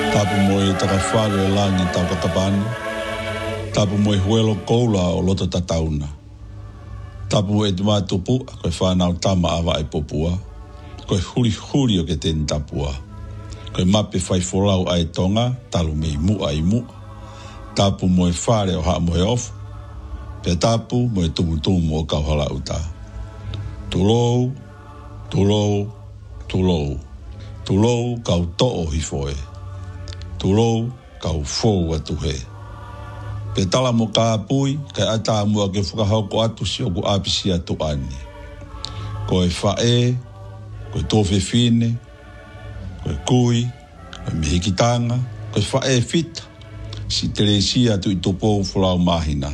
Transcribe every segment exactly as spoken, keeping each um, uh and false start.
Tapu moe takawhare e langi tau katapani. Tapu moe huelo koula o loto tatauna. Tapu e tumā tupu koe whanau tama awa e popua. Koe huri huri o ke teni tapua. Koe mape whai folau ai tonga, talu mei mua i mua. Tapu moe whare o haa moe ofu. Pe tapu moe tumutumu o kauhala uta. Tulou, tulou, tulou. Tulou kau to'o hifoe. Tulou kau fou atu he. Pe tala mo ka apui, kai ata mua ke whakahau ko atu si o ku apisi atu ani. Koe whae, koe tofe fine, koe kui, koe mihikitanga, koe whae fita, si teresia tu i topou fulau mahina.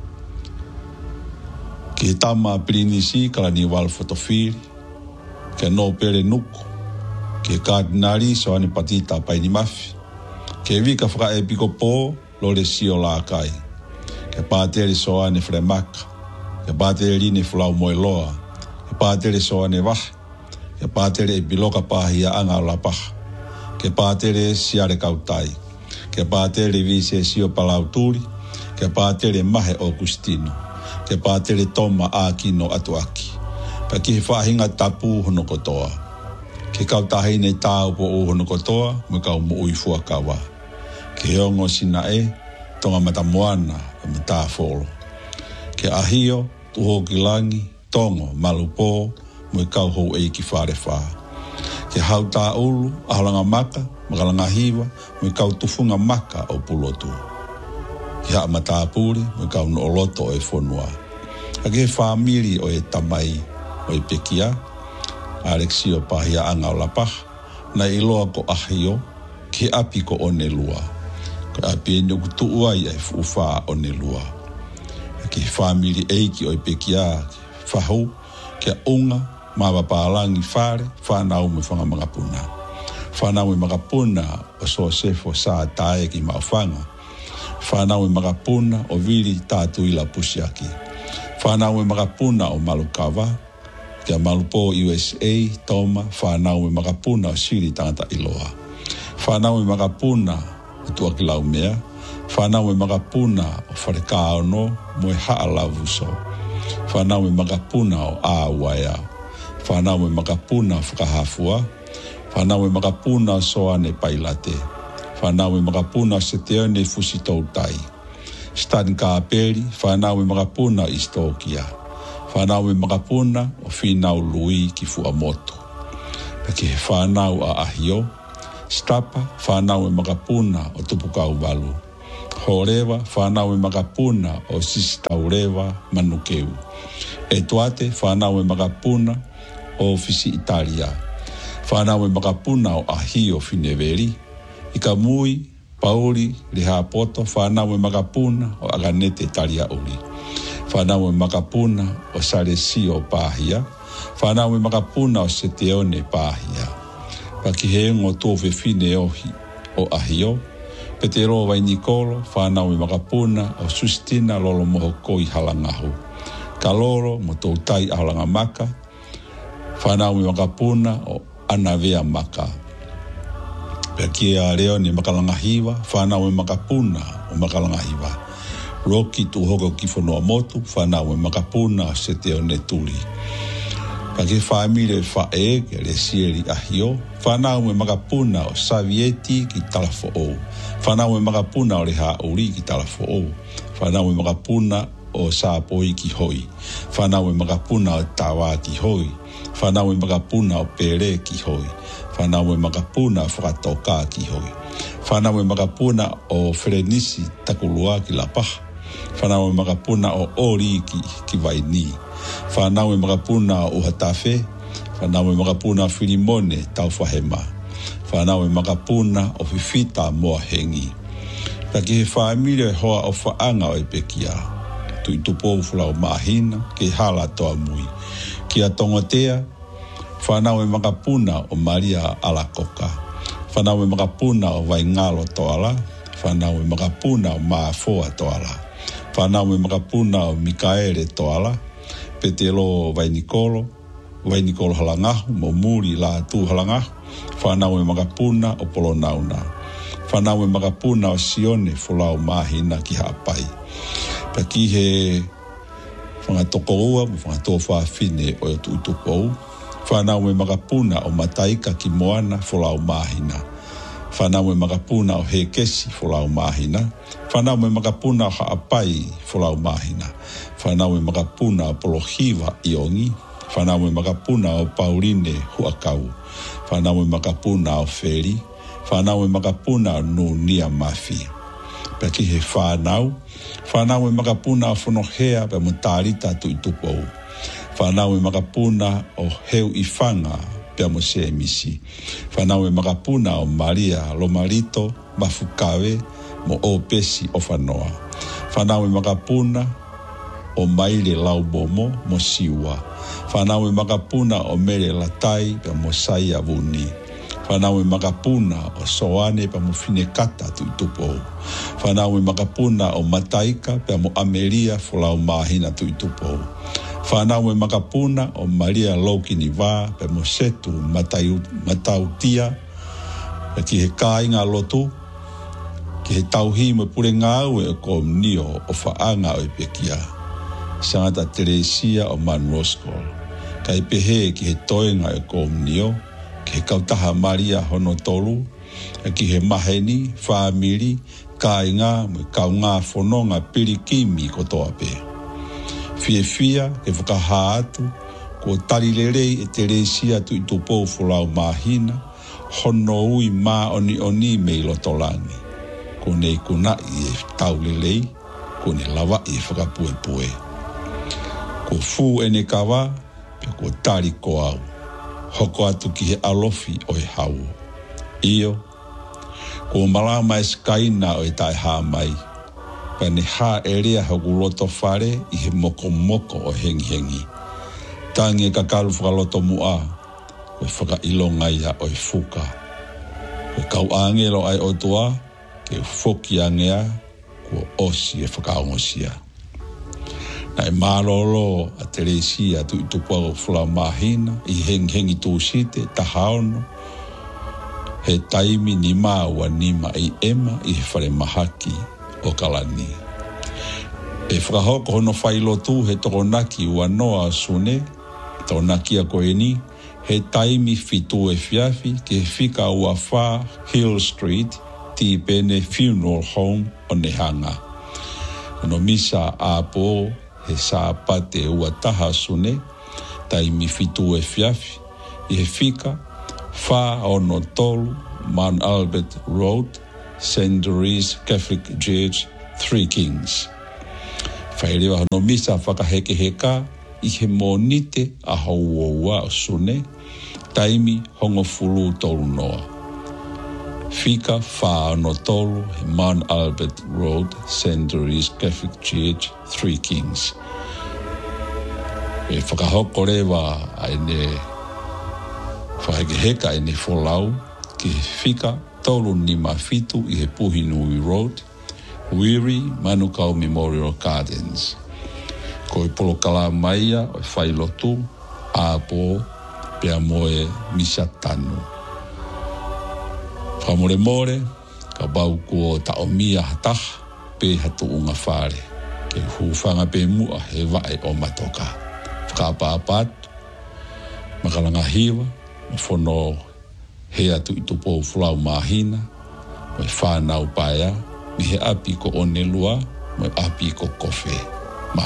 Ke tama pirinisi kala ni wal fotofiri, ke no pere nuku, ke kardinali so ane patita pai ni mafi, ke vika whaka e piko pō, lore sio la kai. Ke pātere so ane fremaka, ke pātere line fulau moe loa, ke pātere so ane waha, ke pātere e biloka pāhia anga o la paha, ke pātere siare kautai, ke pātere vise sio palauturi, ke pātere mahe o Agustino, ke pātere toma ākino atu aki, pa ki he whahinga tapu hono kotoa, ke kautahi nei tāu po o hono kotoa, me kau mo ui fuakawa. Ke ongo sina e, tonga matamoana e me tā folo. Ke ahio, tuho ki langi, tongo, malupo, mui kau hou e ki whare wha. Ke hau tā ulu, ahalanga maka, makalanga hiwa, mui kau tufunga maka o pulotu. Ke haa matāpuri, mui kau no loto e whonua. A ke whamiri o e tamai o e pekia, Alexio pahia anga o lapaha, na iloa ko ahio, ke api ko one lua. Ko api e nyoku tuuai e fufa o ne lua. Ke family eiki o i pekia whahau, ke unga, mawa pālangi whare, whanau me whanga mga puna. Whanau me mga puna o so sefo sa tae ki mawhanga. Whanau me mga puna o viri tātu ila pusiaki. Whanau me mga puna o malukawa, ke malupo U S A, toma, whanau me mga puna o siri tangata iloa. Whanau me mga puna o tuaki lau mea, whanau me mga puna o wharekāono mo e haa lavuso, whanau me mga puna o āwaia, whanau me mga puna o whakahafua, whanau me mga puna o soane pailate, whanau me mga puna o seteone fusitou tai, Stan Kāperi, whanau me mga puna o istokia, whanau me mga puna o whinau lui ki fuamoto, pake he whanau a ahio, Stapa, whanau e makapuna o tupukau walu. Horewa, whanau e makapuna o sistaurewa manukeu. E tuate, whanau e makapuna o fisi Italia. Whanau e makapuna o ahio fineveri. Ika mui, pauri, liha poto, whanau e makapuna o aganete Italia uli. Whanau e makapuna o saresio pahia. Whanau e makapuna o seteone pahia. Paki he ngo tofe fine ohi o ahio, petero vai Nikolo, whanau i makapuna o sustina lolo moho koi halangahu. Kaloro mo tautai ahalanga maka, whanau i makapuna o anavea maka. Paki a reo ni makalangahiwa, whanau i makapuna o makalangahiwa. Roki tu hoko kifonoa motu, whanau i makapuna o seteo neturi. Pake whaamire whae ke le sieri ahio, whanau me makapuna o Savieti ki talafo o. Whanau me makapuna o le hauri ki talafo o. Whanau me makapuna o Sapoi ki hoi. Whanau me makapuna o Tawa ki hoi. Whanau me makapuna o Pere ki hoi. Whanau me makapuna o Whakatoka ki hoi. Whanau me makapuna o Ferenisi takulua ki lapaha. Whanau me makapuna o Ori ki, ki Vaini. Whanau e makapuna o Hatafe, whanau e makapuna o Filimone tau whahema, whanau e makapuna o Fifita moa hengi. Paki he whaamire hoa o whaanga o e pekia, tu i tupo ufula o mahina, ke hala toa mui. Ki a tongotea, whanau e makapuna o Maria Alakoka, whanau e makapuna o Vaingalo toala, whanau e makapuna o Maafoa toala, whanau e makapuna o Mikaere toala, Petelo vai Nikolo, vai Nikolo halangahu, mo muri la tu halangahu, whanau e makapuna o Polonauna. whanau e makapuna o sione fulau mahina ki haapai. Pa ki he whangatoko ua, whangatoko whaafine o tu utupou. Whanau e makapuna o mataika ki moana fulau mahina. Whanau e makapuna o hekesi fulau mahina. Whanau e makapuna o haapai fulau mahina. Whanau e makapuna o polohiva iongi. Whanau e makapuna o pauline huakau. Whanau e makapuna o feri. Whanau e makapuna o nunia mafi. Peki he whanau. Whanau e makapuna o whanohea pe mutarita tu itupou. Whanau e makapuna o heu i whanga pe mo se emisi. Whanau e makapuna o Maria lo marito mafukawe mo o pesi o whanoa. Whanau e makapuna o maile laubomo mo siwa. Whanau e makapuna o mere latai pe mo saia vuni. Whanau e makapuna o soane pe mo finekata tu itupou. Whanau e makapuna o mataika pe mo ameria fulau mahina tu itupou. Whanau e makapuna o Maria Laukini wā pe mo setu matautia e ki he kāinga lotu ki he tauhi me pure ngāu e ko mnio o whaanga o pekia. Sangata Teresia o Man Roskol. Kai pehe ki he toenga e ko mnio ki he kautaha Maria Honotolu e ki he maheni, whaamiri, kāinga me kaunga whanonga pirikimi ko toa pe. Fie fia e whakaha atu, ko tarirerei e Teresia tu i tupou fulau mahina, hono ui mā oni oni me i lotolangi. Ko nei kuna i e taulelei, ko ne lawa i e whakapue pue. Ko fu e ne kawa, pe ko tari ko au. Hoko atu ki he alofi o e hau. Io, ko malama e skaina o e tai haa mai. Pa ne ha erea haku loto whare i he moko moko o hengi hengi. Tangi e kakalu whakaloto mua, o e whaka ilonga ia o e fuka. O e kau angelo ai o tua, ke foki angea, ko osi e whakaongosia. Na e marolo a Teresia tu i tupau fula mahina, i hengi hengi tūsite, tahaono, he taimi ni māua nima i ema i he whare mahaki, o kalani. E whakahoko hono whailo tū he tokonaki ua noa sune, tokonaki a koeni, he taimi fitu e fiafi ke he whika ua wha Hill Street, ti pene funeral home o Nehanga. Hono misa a po he sāpate ua taha sune, taimi fitu e fiafi, i he whika, wha ono tolu, Mount Albert Road, Saint Doris Catholic Church, Three Kings. Whaerewa hono misa whakaheke heka i he monite a hauoua o sune, taimi hongo fulu tolu noa. Whika wha no tolu he Mount Albert Road, Saint Doris Catholic Church, Three Kings. E whakahoko rewa ai ne whaheke heka ai ne wholau ki whika tolu ni mafitu i he Puhinui Road, Wiri, Manukau Memorial Gardens. Ko i polokala maia o i whailotu, a po pea moe misa tanu. Whamore more, ka bau kua taomia hataha, pe hatu unga whare. Ke huwhanga pe mua he wae o matoka. Whakapapatu, makalanga hiwa, whono he atu i tupo fulau mahina, mai whanau paia, mi he api ko onelua, mai api ko kofe.